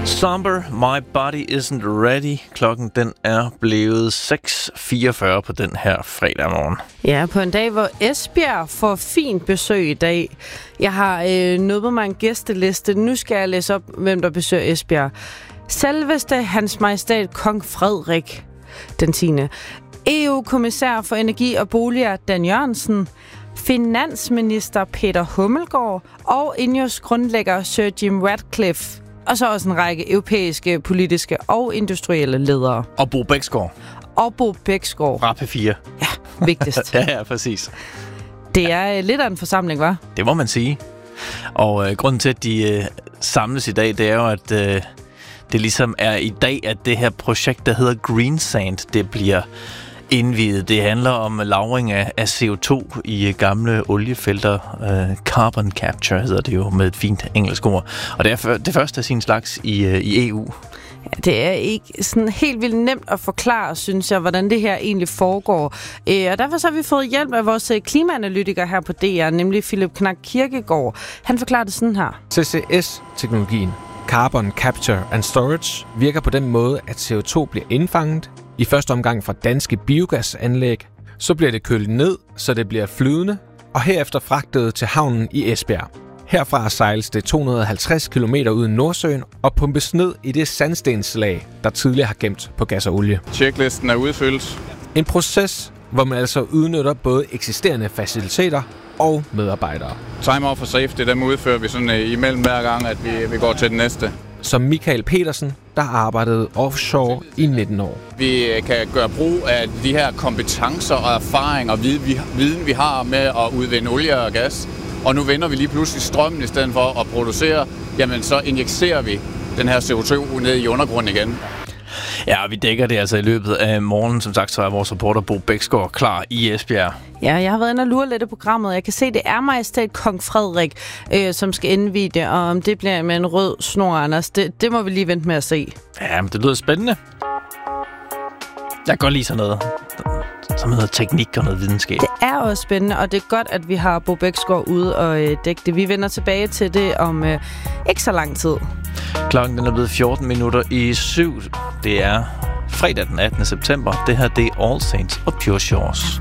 Somber, My Body Isn't Ready. Klokken den er blevet 6:44 på den her fredag morgen. Ja, på en dag, hvor Esbjerg får fint besøg i dag. Jeg har nået mig en gæsteliste. Nu skal jeg læse op, hvem der besøger Esbjerg. Selveste Hans Majestæt Kong Frederik den 10. EU-kommissær for energi og boliger Dan Jørgensen. Finansminister Peter Hummelgaard og Ineos grundlægger Sir Jim Ratcliffe. Og så også en række europæiske, politiske og industrielle ledere. Og Bo Bæksgaard. Fra P4. Ja, vigtigst. Ja, præcis. Det er lidt af en forsamling, hva'? Det må man sige. Og grunden til, at de samles i dag, det er jo, at det ligesom er i dag, at det her projekt, der hedder Green Sand, det bliver indviet. Det handler om lagring af CO2 i gamle oliefelter. Carbon capture hedder det jo med et fint engelsk ord. Og det er det første af sin slags i EU. Ja, det er ikke sådan helt vildt nemt at forklare, synes jeg, hvordan det her egentlig foregår. Og derfor så har vi fået hjælp af vores klimaanalytiker her på DR, nemlig Philip Knak Kirkegaard. Han forklarer det sådan her. CCS-teknologien, Carbon Capture and Storage, virker på den måde, at CO2 bliver indfanget, i første omgang fra danske biogasanlæg, så bliver det kølet ned, så det bliver flydende, og herefter fragtet til havnen i Esbjerg. Herfra sejles det 250 km ud i Nordsøen og pumpes ned i det sandstenslag, der tidligere har gemt på gas og olie. Checklisten er udfyldt. En proces, hvor man altså udnytter både eksisterende faciliteter og medarbejdere. Timer for safety, dem udfører vi sådan imellem hver gang, at vi går til den næste. Som Michael Petersen, der arbejdede offshore i 19 år. Vi kan gøre brug af de her kompetencer og erfaring og viden, vi har med at udvinde olie og gas. Og nu vender vi lige pludselig strømmen i stedet for at producere. Jamen, så injicerer vi den her CO2 ned i undergrunden igen. Ja, vi dækker det altså i løbet af morgenen. Som sagt, så er vores reporter Bo Bæksgaard klar i Esbjerg. Ja, jeg har været inde og lure lidt i programmet. Jeg kan se, det er Majestæt Kong Frederik, som skal indvie det. Og om det bliver med en rød snor, Anders, det må vi lige vente med at se. Ja, men det lyder spændende. Jeg kan godt lide sådan noget, som hedder teknik og noget videnskab. Det er også spændende, og det er godt, at vi har Bo Bæksgaard ude og dække det. Vi vender tilbage til det om ikke så lang tid. Klokken den er blevet 7:14. Det er fredag den 18. september. Det her, det er All Saints og Pure Shores.